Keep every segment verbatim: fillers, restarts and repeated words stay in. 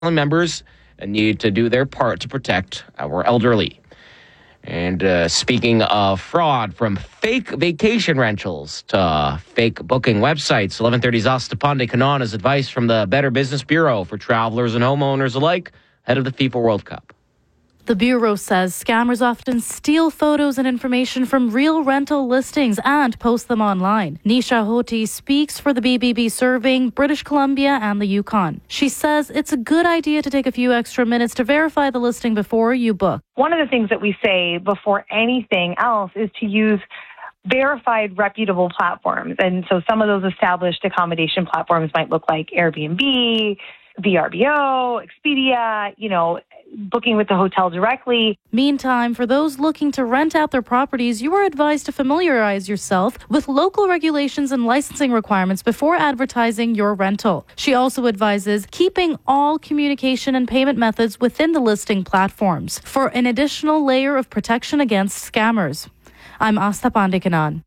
members need to do their part to protect our elderly. And uh, speaking of fraud, from fake vacation rentals to fake booking websites, eleven thirty's Asta Pandey Kanan has advice from the Better Business Bureau for travelers and homeowners alike ahead of the FIFA World Cup. The Bureau says scammers often steal photos and information from real rental listings and post them online. Nisha Hoti speaks for the B B B serving British Columbia and the Yukon. She says it's a good idea to take a few extra minutes to verify the listing before you book. One of the things that we say before anything else is to use verified, reputable platforms. And so some of those established accommodation platforms might look like Airbnb, V R B O, Expedia, you know, booking with the hotel directly. Meantime, for those looking to rent out their properties, you are advised to familiarize yourself with local regulations and licensing requirements before advertising your rental. She also advises keeping all communication and payment methods within the listing platforms for an additional layer of protection against scammers. I'm Asta Pandey Kanan.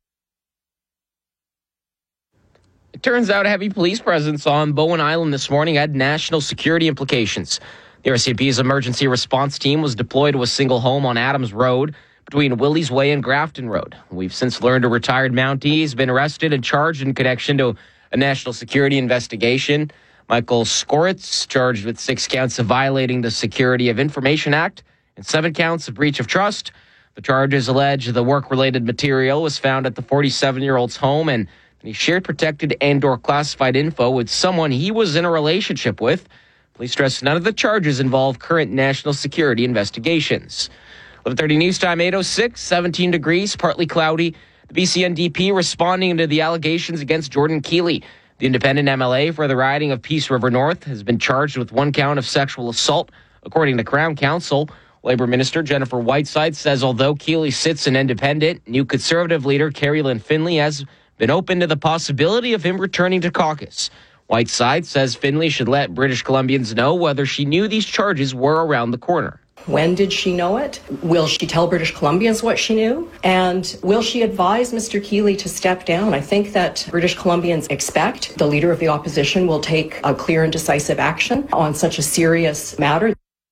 It turns out a heavy police presence on Bowen Island this morning had national security implications. The R C M P's emergency response team was deployed to a single home on Adams Road between Willie's Way and Grafton Road. We've since learned a retired Mountie has been arrested and charged in connection to a national security investigation. Michael Skoritz charged with six counts of violating the Security of Information Act and seven counts of breach of trust. The charges allege the work-related material was found at the forty-seven-year-old's home and he shared protected and/or classified info with someone he was in a relationship with. Police stress none of the charges involve current national security investigations. eleven thirty News Time, eight oh six, seventeen degrees, partly cloudy. The B C N D P responding to the allegations against Jordan Keeley. The independent M L A for the riding of Peace River North has been charged with one count of sexual assault, according to Crown Counsel. Labour Minister Jennifer Whiteside says although Keeley sits an independent, new Conservative leader Carrie Lynn Finlay has been open to the possibility of him returning to caucus. Whiteside says Finlay should let British Columbians know whether she knew these charges were around the corner. When did she know it? Will she tell British Columbians what she knew? And will she advise Mister Keeley to step down? I think that British Columbians expect the Leader of the Opposition will take a clear and decisive action on such a serious matter.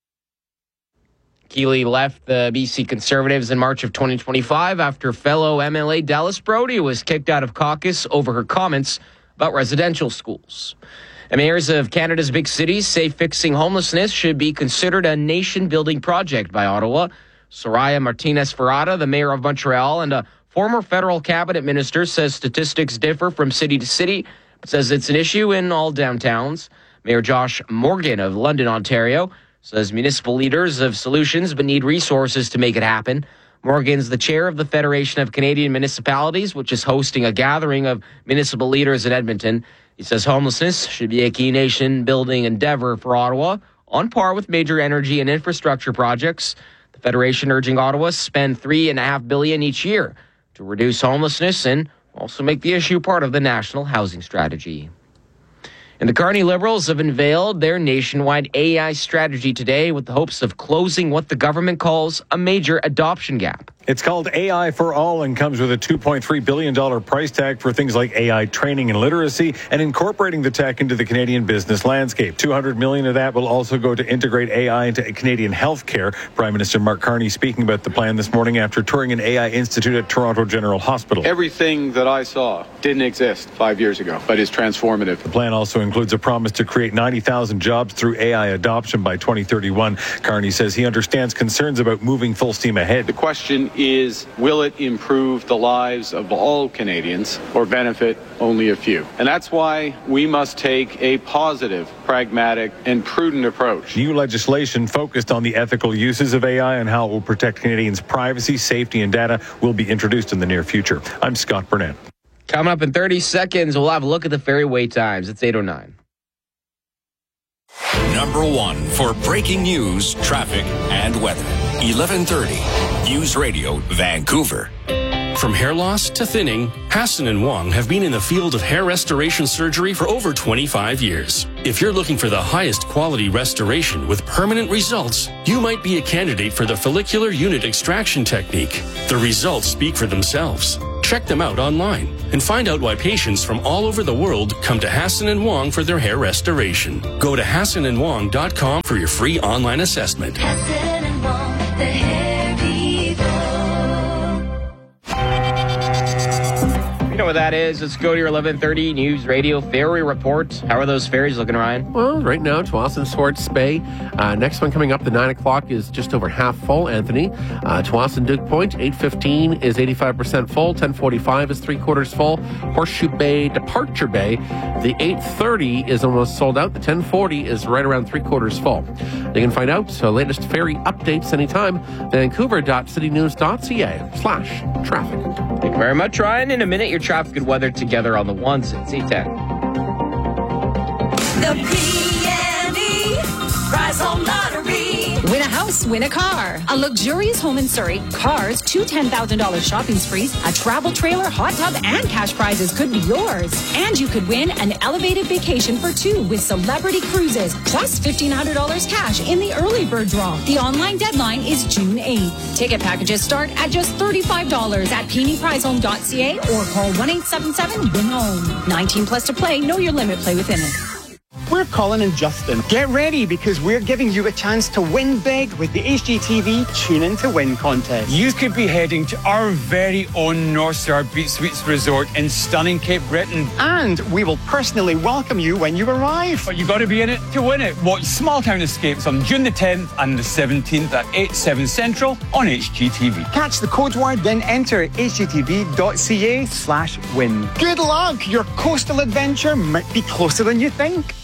Keeley left the B C Conservatives in March of twenty twenty-five after fellow M L A Dallas Brody was kicked out of caucus over her comments about residential schools. And mayors of Canada's big cities say fixing homelessness should be considered a nation-building project by Ottawa. Soraya Martinez-Ferrada, the mayor of Montreal and a former federal cabinet minister, says statistics differ from city to city, but says it's an issue in all downtowns. Mayor Josh Morgan of London, Ontario, says municipal leaders have solutions but need resources to make it happen. Morgan's the chair of the Federation of Canadian Municipalities, which is hosting a gathering of municipal leaders in Edmonton. He says homelessness should be a key nation-building endeavor for Ottawa, on par with major energy and infrastructure projects. The Federation urging Ottawa spend three point five billion dollars each year to reduce homelessness and also make the issue part of the national housing strategy. And the Carney Liberals have unveiled their nationwide A I strategy today with the hopes of closing what the government calls a major adoption gap. It's called A I for All and comes with a two point three billion dollars price tag for things like A I training and literacy and incorporating the tech into the Canadian business landscape. two hundred million dollars of that will also go to integrate A I into Canadian healthcare. Prime Minister Mark Carney speaking about the plan this morning after touring an A I institute at Toronto General Hospital. Everything that I saw didn't exist five years ago, but is transformative. The plan also includes a promise to create ninety thousand jobs through A I adoption by twenty thirty-one. Carney says he understands concerns about moving full steam ahead. The question is, will it improve the lives of all Canadians or benefit only a few? And that's why we must take a positive, pragmatic, and prudent approach. New legislation focused on the ethical uses of A I and how it will protect Canadians' privacy, safety, and data will be introduced in the near future. I'm Scott Burnett. Coming up in thirty seconds, we'll have a look at the ferry wait times. It's eight oh nine. Number one for breaking news, traffic, and weather. eleven thirty News Radio, Vancouver. From hair loss to thinning, Hassan and Wong have been in the field of hair restoration surgery for over twenty-five years. If you're looking for the highest quality restoration with permanent results, you might be a candidate for the follicular unit extraction technique. The results speak for themselves. check them out online and find out why patients from all over the world come to Hassan and Wong for their hair restoration. Go to hassan and wong dot com for your free online assessment. Hassan and Wong, the hair people. You know what that is. Let's go to your eleven thirty News Radio Ferry Report. How are those ferries looking, Ryan? Well, right now, Tsawwassen Swartz Bay. Uh, next one coming up, the nine o'clock, is just over half full, Anthony. Uh, Tsawwassen Duke Point, eight fifteen is eighty-five percent full. ten forty-five is three-quarters full. Horseshoe Bay, Departure Bay, the eight thirty is almost sold out. The ten forty is right around three-quarters full. You can find out the uh, latest ferry updates anytime. Vancouver dot city news dot c a slash traffic. Thank you very much, Ryan. In a minute, your traffic and weather together on the ones at C ten. The P and E Prize Home Lottery. Win a house, win a car. A luxurious home in Surrey, cars, two ten thousand dollars shopping sprees, a travel trailer, hot tub, and cash prizes could be yours. And you could win an elevated vacation for two with Celebrity Cruises, plus fifteen hundred dollars cash in the early bird draw. The online deadline is June eighth. Ticket packages start at just thirty-five dollars at p n e prize home dot c a or call one eight seven seven win home. nineteen plus to play. Know your limit. Play within it. We're Colin and Justin. Get ready because we're giving you a chance to win big with the H G T V Tune In to Win contest. You could be heading to our very own North Star Beach Suites Resort in stunning Cape Breton. And we will personally welcome you when you arrive. But you got to be in it to win it. Watch Small Town Escapes on June the tenth and the seventeenth at eight, seven Central on H G T V. Catch the code word, then enter h g t v dot c a slash win. Good luck! Your coastal adventure might be closer than you think.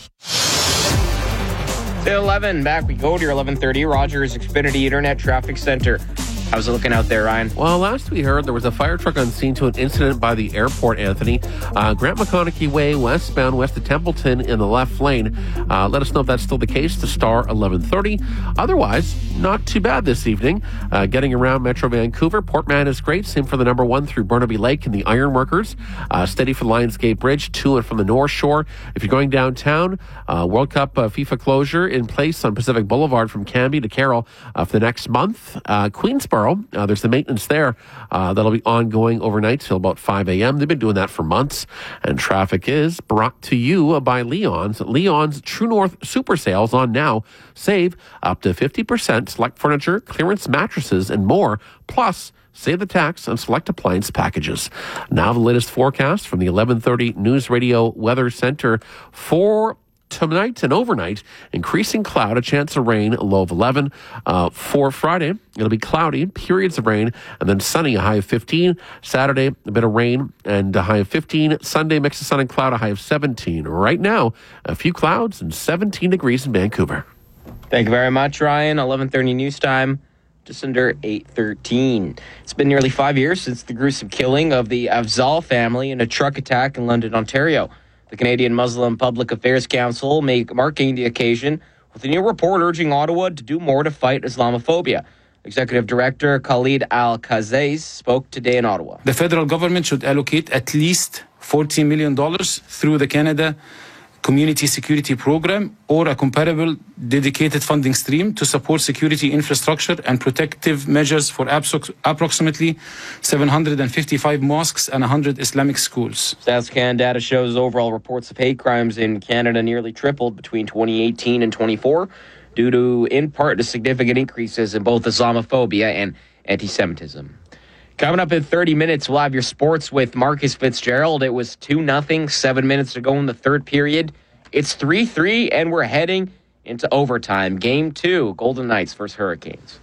eleven, back we go to your eleven thirty Rogers Xfinity Internet Traffic Center. How's it looking out there, Ryan? Well, last we heard, there was a fire truck on scene to an incident by the airport, Anthony. Uh, Grant McConaughey Way, westbound, west of Templeton in the left lane. Uh, let us know if that's still the case to star eleven thirty. Otherwise, not too bad this evening. Uh, getting around Metro Vancouver. Port Mann is great. Same for the number one through Burnaby Lake and the Ironworkers. Uh, steady for the Lionsgate Bridge, to and from the North Shore. If you're going downtown, uh, World Cup uh, FIFA closure in place on Pacific Boulevard from Canby to Carroll uh, for the next month. Uh, Queensboro. Uh, there's the maintenance there uh, that'll be ongoing overnight till about five a.m. They've been doing that for months. And traffic is brought to you by Leon's. Leon's True North Super Sales on now. Save up to fifty percent. Select furniture, clearance mattresses, and more. Plus, save the tax on select appliance packages. Now the latest forecast from the eleven thirty News Radio Weather Center for tonight and overnight. Increasing cloud, a chance of rain, a low of eleven. Uh, for Friday, it'll be cloudy, periods of rain, and then sunny, a high of fifteen. Saturday, a bit of rain and a high of fifteen. Sunday, mix of sun and cloud, a high of seventeen. Right now, a few clouds and seventeen degrees in Vancouver. Thank you very much, Ryan. eleven thirty news time, just under eight thirteen. It's been nearly five years since the gruesome killing of the Afzal family in a truck attack in London, Ontario. The Canadian Muslim Public Affairs Council make, marking the occasion with a new report urging Ottawa to do more to fight Islamophobia. Executive Director Khalid Al-Kazais spoke today in Ottawa. The federal government should allocate at least fourteen million dollars through the Canada Community Security Program or a comparable dedicated funding stream to support security infrastructure and protective measures for apso- approximately seven hundred fifty-five mosques and one hundred Islamic schools. StatsCan data shows overall reports of hate crimes in Canada nearly tripled between twenty eighteen and twenty-four, due to, in part, to significant increases in both Islamophobia and anti-Semitism. Coming up in thirty minutes, we'll have your sports with Marcus Fitzgerald. It was two nothing, seven minutes to go in the third period. It's three three, and we're heading into overtime. Game two, Golden Knights versus Hurricanes.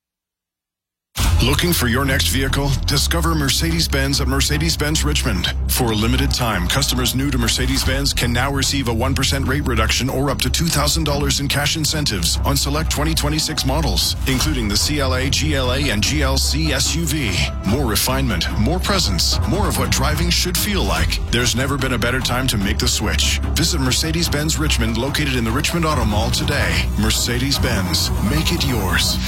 Looking for your next vehicle? Discover Mercedes-Benz at Mercedes-Benz Richmond. For a limited time, customers new to Mercedes-Benz can now receive a one percent rate reduction or up to two thousand dollars in cash incentives on select twenty twenty-six models, including the C L A, G L A, and G L C S U V. More refinement, more presence, more of what driving should feel like. There's never been a better time to make the switch. Visit Mercedes-Benz Richmond, located in the Richmond Auto Mall today. Mercedes-Benz. Make it yours.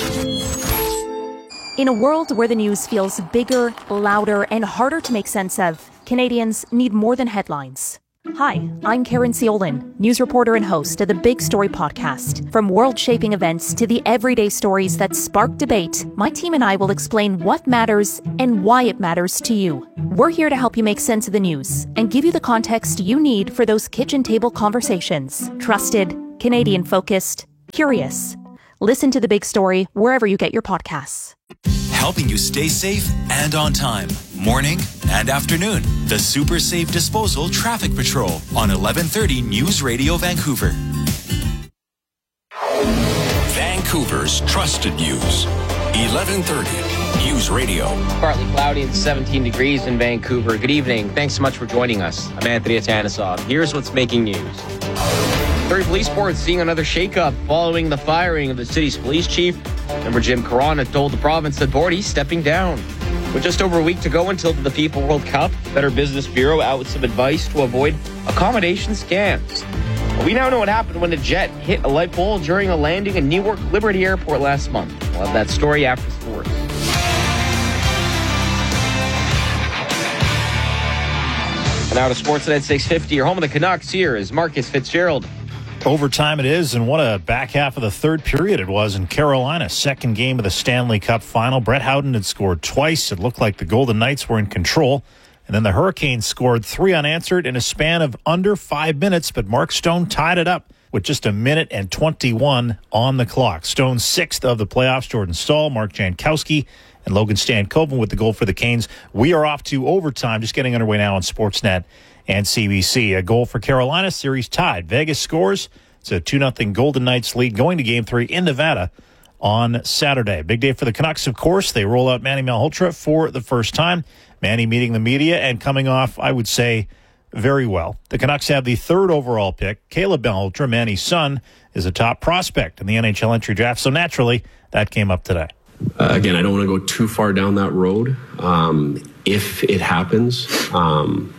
In a world where the news feels bigger, louder, and harder to make sense of, Canadians need more than headlines. Hi, I'm Karen Ciolin, news reporter and host of the Big Story podcast. From world-shaping events to the everyday stories that spark debate, my team and I will explain what matters and why it matters to you. We're here to help you make sense of the news and give you the context you need for those kitchen table conversations. Trusted, Canadian-focused, curious. Listen to The Big Story wherever you get your podcasts. Helping you stay safe and on time. Morning and afternoon. The Super Safe Disposal Traffic Patrol on eleven thirty News Radio Vancouver. Vancouver's trusted news. eleven thirty News Radio. Partly cloudy and seventeen degrees in Vancouver. Good evening. Thanks so much for joining us. I'm Anthony Atanisov. Here's what's making news. Surrey Police Board seeing another shakeup following the firing of the city's police chief. Member Jim Corona told the province that board he's stepping down. With just over a week to go until the FIFA World Cup, Better Business Bureau out with some advice to avoid accommodation scams. We now know what happened when a jet hit a light pole during a landing at Newark Liberty Airport last month. We'll have that story after sports. And now to Sportsnet at six fifty. Your home of the Canucks. Here is Marcus Fitzgerald. Overtime it is, and what a back half of the third period it was in Carolina. Second game of the Stanley Cup final. Brett Howden had scored twice. It looked like the Golden Knights were in control. And then the Hurricanes scored three unanswered in a span of under five minutes, but Mark Stone tied it up with just a minute and twenty-one on the clock. Stone's sixth of the playoffs. Jordan Staal, Mark Jankowski, and Logan Stankoven with the goal for the Canes. We are off to overtime, just getting underway now on Sportsnet and C B C. A goal for Carolina, series tied. Vegas scores. It's a two nothing Golden Knights lead going to Game three in Nevada on Saturday. Big day for the Canucks, of course. They roll out Manny Malhotra for the first time. Manny meeting the media and coming off, I would say, very well. The Canucks have the third overall pick. Caleb Malhotra, Manny's son, is a top prospect in the N H L entry draft, so naturally, that came up today. Uh, again, I don't want to go too far down that road. Um, if it happens, um,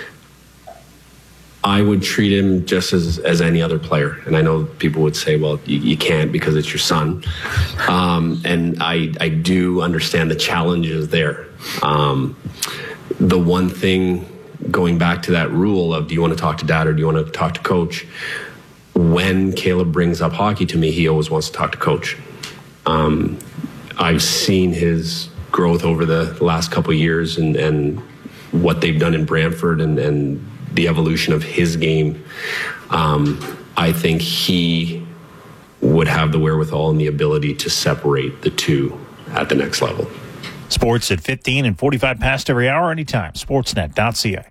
I would treat him just as, as any other player. And I know people would say, well, you, you can't because it's your son. Um, and I, I do understand the challenges there. Um, the one thing, going back to that rule of do you want to talk to dad or do you want to talk to coach? When Caleb brings up hockey to me, he always wants to talk to coach. Um, I've seen his growth over the last couple of years and, and what they've done in Brantford and, and the evolution of his game. Um, I think he would have the wherewithal and the ability to separate the two at the next level. Sports at fifteen and forty-five past every hour, anytime. Sportsnet dot c a.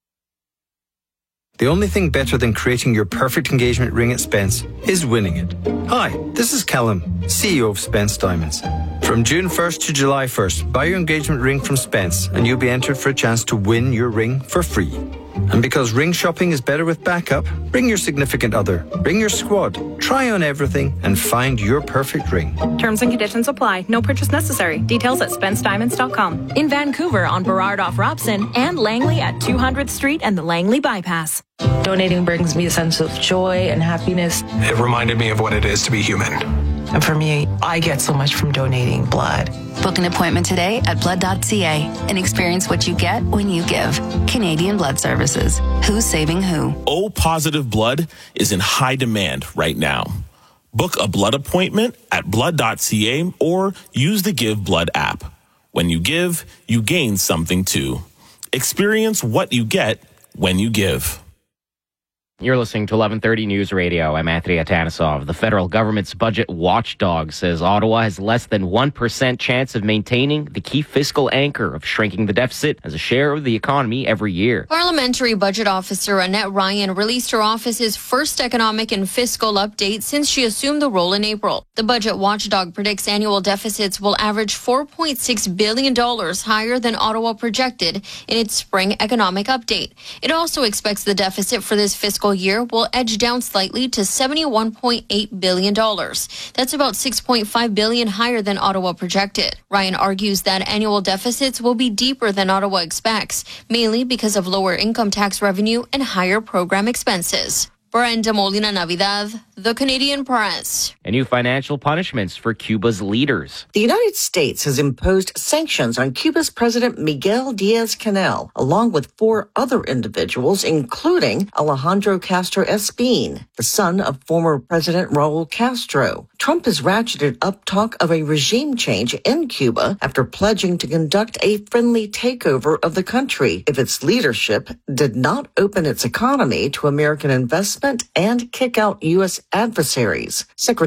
The only thing better than creating your perfect engagement ring at Spence is winning it. Hi, this is Callum, C E O of Spence Diamonds. From June first to July first, buy your engagement ring from Spence and you'll be entered for a chance to win your ring for free. And because ring shopping is better with backup, bring your significant other, bring your squad, try on everything and find your perfect ring. Terms and conditions apply. No purchase necessary. Details at spence diamonds dot com. In Vancouver on Burrard off Robson and Langley at two hundredth Street and the Langley Bypass. Donating brings me a sense of joy and happiness. It reminded me of what it is to be human. And for me, I get so much from donating blood. Book an appointment today at blood dot c a and experience what you get when you give. Canadian Blood Services. Who's saving who? O positive blood is in high demand right now. Book a blood appointment at blood dot c a or use the Give Blood app. When you give, you gain something too. Experience what you get when you give. You're listening to eleven thirty News Radio. I'm Anthony Atanisov. The federal government's budget watchdog says Ottawa has less than one percent chance of maintaining the key fiscal anchor of shrinking the deficit as a share of the economy every year. Parliamentary Budget Officer Annette Ryan released her office's first economic and fiscal update since she assumed the role in April. The budget watchdog predicts annual deficits will average four point six billion dollars higher than Ottawa projected in its spring economic update. It also expects the deficit for this fiscal year will edge down slightly to seventy-one point eight billion dollars. That's about six point five billion dollars higher than Ottawa projected. Ryan argues that annual deficits will be deeper than Ottawa expects, mainly because of lower income tax revenue and higher program expenses. Brenda Molina Navidad, The Canadian Press. And new financial punishments for Cuba's leaders. The United States has imposed sanctions on Cuba's President Miguel Diaz-Canel, along with four other individuals, including Alejandro Castro Espín, the son of former President Raul Castro. Trump has ratcheted up talk of a regime change in Cuba after pledging to conduct a friendly takeover of the country if its leadership did not open its economy to American investment and kick out U S adversaries. Secretary